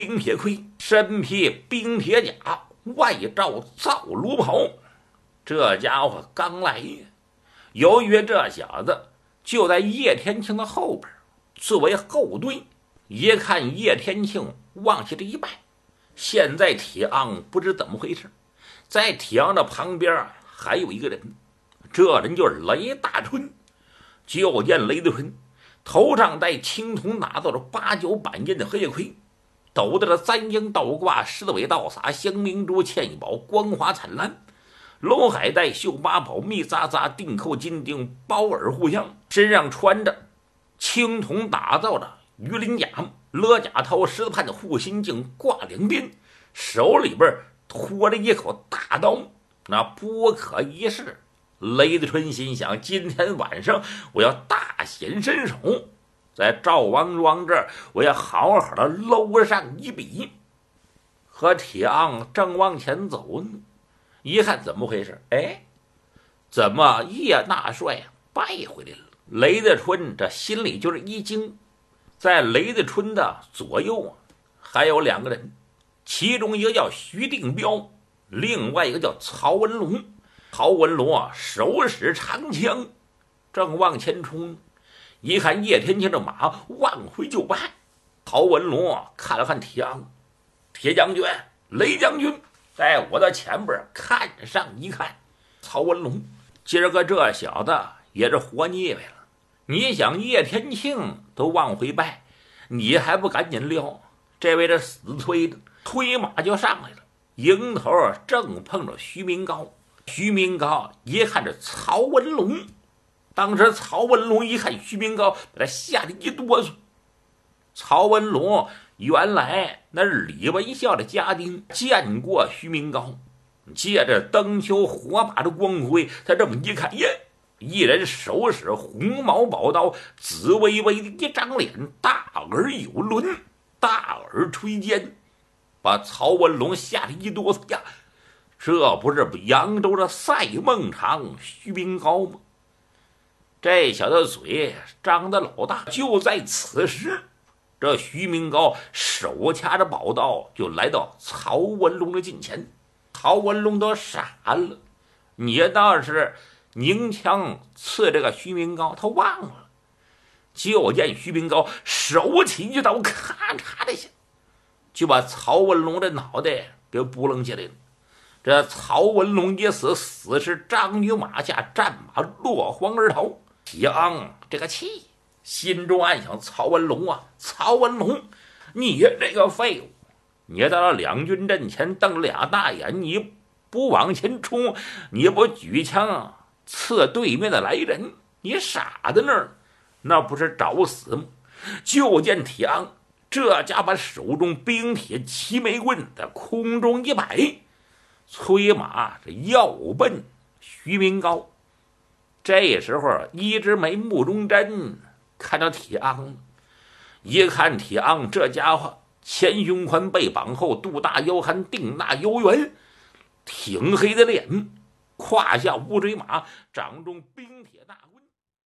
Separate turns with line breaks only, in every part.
冰铁盔，身披冰铁甲，外罩皂罗袍。这家伙刚来，由于这小子就在叶天庆的后边，作为后队，一看叶天庆往下这一拜。现在铁昂不知怎么回事，在铁昂的旁边还有一个人，这人就是雷大春。就见雷大春头上戴青铜打造的8、9板印的黑盔，斗的3鹰倒挂，狮子尾倒洒，香明珠嵌一宝，光华灿烂。龙海带绣8宝，密匝匝，定扣金钉，包耳互相。身上穿着青铜打造的鱼鳞甲，勒甲套，狮子判的护心镜挂2边，手里边托着一口大刀，那不可一世。雷德春心想，今天晚上我要大显身手，在赵王庄这儿我要好好的搂上一笔。和铁昂正往前走呢，一看怎么回事？哎，怎么叶大帅败回来了？雷德春这心里就是一惊。在雷德春的左右还有2个人，其中一个叫徐定彪，另外一个叫曹文龙。曹文龙手使长枪，正往前冲。一看叶天庆的马往回就败。曹文龙看了看铁昂，铁将军、雷将军，在我的前边看上一看。曹文龙，今儿个这小子也是活腻歪了。你想叶天庆都往回败，你还不赶紧撩？这位这死推的，推马就上来了，迎头正碰着徐明高。徐明高一看这曹文龙，当时曹文龙一看徐明高，把他吓得一哆嗦。曹文龙原来那是李文孝的家丁，见过徐明高，借着灯球火把的光辉，他这么一看，耶，一人手使红毛宝刀，紫微微的一张脸，大耳有轮，大耳垂肩，把曹文龙吓得一哆嗦呀。这不是扬州的赛孟尝徐明高吗？这小子嘴张得老大。就在此时，这徐明高手掐着宝刀就来到曹文龙的近前。曹文龙都傻了，你倒是拧枪刺这个徐明高，他忘了。就见徐明高手起一刀，咔嚓的一下就把曹文龙的脑袋给扑棱起来了。这曹文龙一死，死是张于马下，战马落荒而逃。铁昂这个气，心中暗想：曹文龙啊，曹文龙，你这个废物！你到了两军阵前瞪了俩大眼，你不往前冲，你不举枪刺对面的来人，你傻在那儿，那不是找死吗？就见铁昂这家把手中冰铁齐眉棍在空中一摆，催马这要奔徐明高。这时候一直没目中针看到铁昂，一看铁昂这家伙前胸宽背膀厚，肚大腰憨，腚大腰圆，挺黑的脸，胯下乌骓马，掌中冰铁大棍。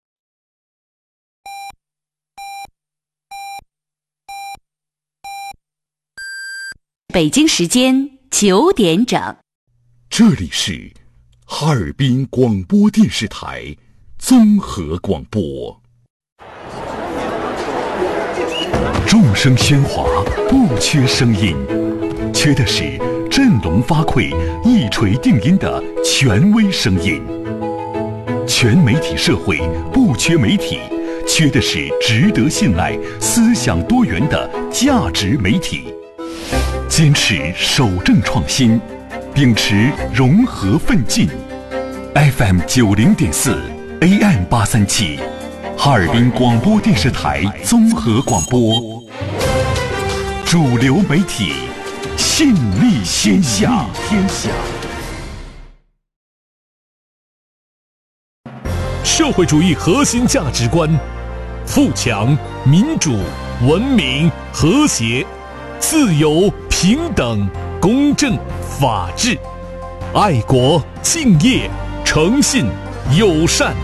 北京时间9点整，
这里是哈尔滨广播电视台综合广播。众声喧哗，不缺声音，缺的是振聋发聩、一锤定音的权威声音。全媒体社会不缺媒体，缺的是值得信赖、思想多元的价值媒体。坚持守正创新，秉持融合奋进。FM 90.4 AM 837，哈尔滨广播电视台综合广播，主流媒体，信力天下。
社会主义核心价值观：富强、民主、文明、和谐、自由、平等、公正、法治、爱国、敬业、诚信、友善。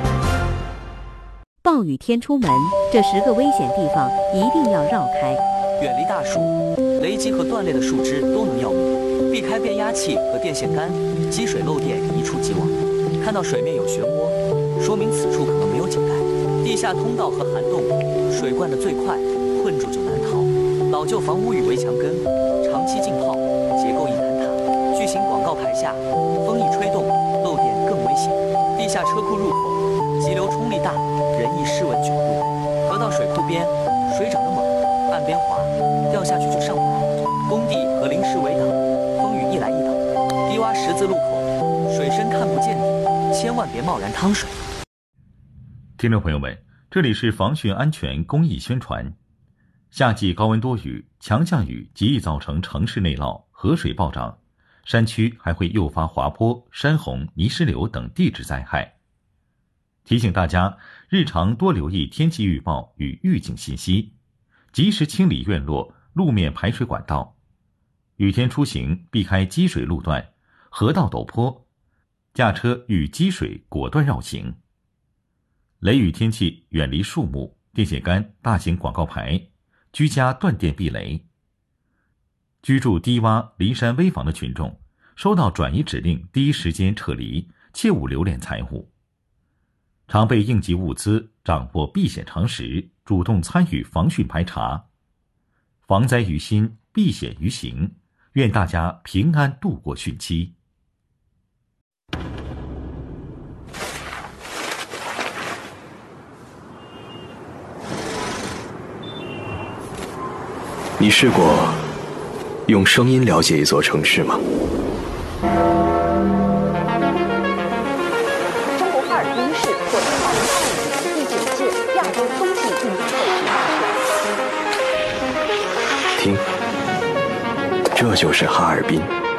暴雨天出门，这10个危险地方一定要绕开。
远离大树，雷击和断裂的树枝都能要命，避开变压器和电线杆，积水漏电一触即亡。看到水面有漩涡，说明此处可能没有井盖。地下通道和涵洞，水灌得最快，困住就难逃。老旧房屋与围墙根，长期浸泡，结构易坍塌。巨型广告牌下，风一吹动，漏电更危险。地下车库入口，急流冲力大，人易失稳卷入。河道水库边，水涨得猛，岸边滑，掉下去就上不来。工地和临时围挡，风雨一来一倒。低洼十字路口，水深看不见底，千万别贸然趟水。
听众朋友们，这里是防汛安全公益宣传。夏季高温多雨，强降雨极易造成城市内涝、河水暴涨，山区还会诱发滑坡、山洪、泥石流等地质灾害。提醒大家，日常多留意天气预报与预警信息，及时清理院落、路面排水管道。雨天出行避开积水路段、河道陡坡，驾车遇积水果断绕行。雷雨天气远离树木、电线杆、大型广告牌，居家断电避雷。居住低洼、离山危房的群众，收到转移指令第一时间撤离，切勿留恋财物。常备应急物资，掌握避险常识，主动参与防汛排查。防灾于心，避险于行，愿大家平安度过汛期。
你试过用声音了解一座城市吗？
中国哈尔滨市获得2025年第9届亚洲冬季运动会大使。
听，这就是哈尔滨。